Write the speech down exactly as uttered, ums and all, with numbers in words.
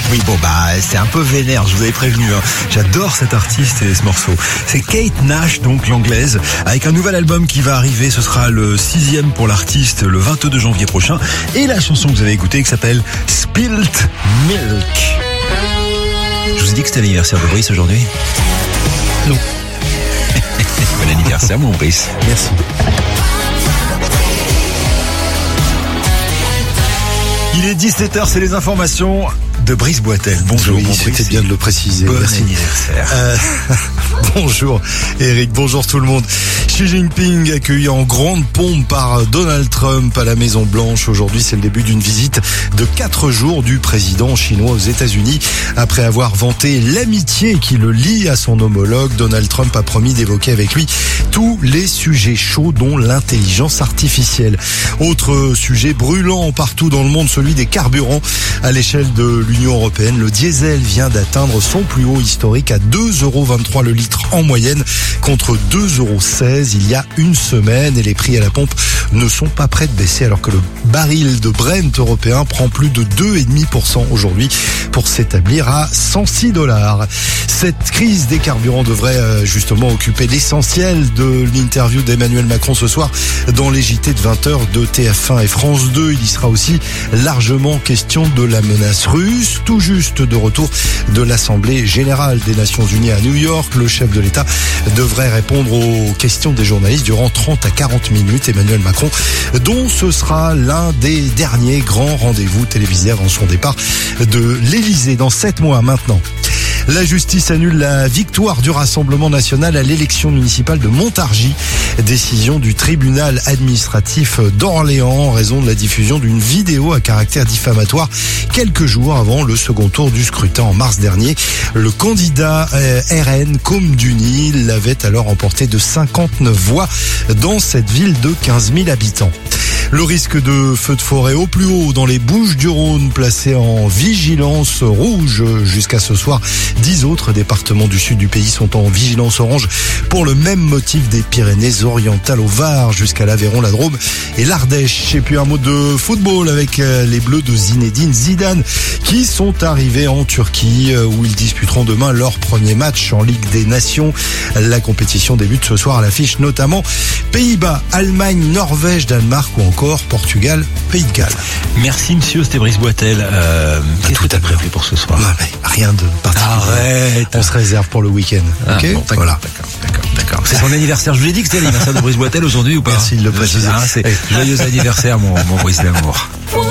Oui, bon, bah, c'est un peu vénère, je vous avais prévenu. Hein. J'adore cet artiste et ce morceau. C'est Kate Nash, donc l'anglaise, avec un nouvel album qui va arriver. Ce sera le sixième pour l'artiste le vingt-deux janvier prochain. Et la chanson que vous avez écoutée qui s'appelle Spilt Milk. Je vous ai dit que c'était l'anniversaire de Brice aujourd'hui? Non. Bon anniversaire, mon Brice. Merci. Il est dix-sept heures, c'est les informations de Brice Boitel. Bonjour, oui, mon c'était Brice. bien de le préciser. Bon Merci. anniversaire. Euh, bonjour Eric, bonjour tout le monde. Xi Jinping accueilli en grande pompe par Donald Trump à la Maison Blanche. Aujourd'hui, c'est le début d'une visite de quatre jours du président chinois aux États-Unis. Après avoir vanté l'amitié qui le lie à son homologue, Donald Trump a promis d'évoquer avec lui tous les sujets chauds, dont l'intelligence artificielle. Autre sujet brûlant partout dans le monde, celui des carburants. À l'échelle de l'Union européenne, le diesel vient d'atteindre son plus haut historique à deux euros vingt-trois le litre en moyenne contre deux euros seize il y a une semaine, et les prix à la pompe ne sont pas prêts de baisser alors que le baril de Brent européen prend plus de deux virgule cinq pour cent aujourd'hui pour s'établir à cent six dollars. Cette crise des carburants devrait justement occuper l'essentiel de l'interview d'Emmanuel Macron ce soir dans les J T de vingt heures de T F un et France deux. Il y sera aussi largement question de la menace russe. Tout juste de retour de l'Assemblée générale des Nations Unies à New York, le chef de l'État devrait répondre aux questions des journalistes durant trente à quarante minutes. Emmanuel Macron, dont ce sera l'un des derniers grands rendez-vous télévisés avant son départ de l'Élysée dans sept mois maintenant. La justice annule la victoire du Rassemblement national à l'élection municipale de Montargis. Décision du tribunal administratif d'Orléans en raison de la diffusion d'une vidéo à caractère diffamatoire quelques jours avant le second tour du scrutin en mars dernier. Le candidat R N Comduni l'avait alors emporté de cinquante-neuf voix dans cette ville de quinze mille habitants. Le risque de feu de forêt au plus haut dans les Bouches-du-Rhône, placé en vigilance rouge jusqu'à ce soir. Dix autres départements du sud du pays sont en vigilance orange pour le même motif des Pyrénées-Orientales au Var jusqu'à l'Aveyron, la Drôme et l'Ardèche. Et puis un mot de football avec les Bleus de Zinedine Zidane qui sont arrivés en Turquie où ils disputeront demain leur premier match en Ligue des Nations. La compétition débute ce soir à l'affiche notamment Pays-Bas, Allemagne, Norvège, Danemark ou encore Portugal, Pays de Galles. Merci monsieur, c'était Brice Boitel. Euh, Qu'est-ce que tu as prévu pour ce soir? Non, mais rien de particulier. Arrête. On se réserve pour le week-end. Ah, Ok, bon, d'accord, voilà. d'accord, d'accord, d'accord. C'est son anniversaire. Je vous ai dit que c'était l'anniversaire de Brice Boitel aujourd'hui ou pas? Merci de le préciser. Ah, c'est joyeux anniversaire, mon, mon Brice d'amour.